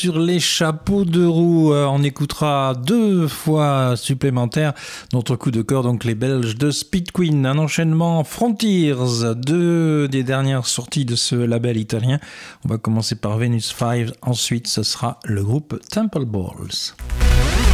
Sur les chapeaux de roue, on écoutera 2 fois supplémentaires notre coup de cœur, donc les Belges de Speed Queen. Un enchaînement Frontiers, 2 des dernières sorties de ce label italien. On va commencer par Venus 5, ensuite ce sera le groupe Temple Balls.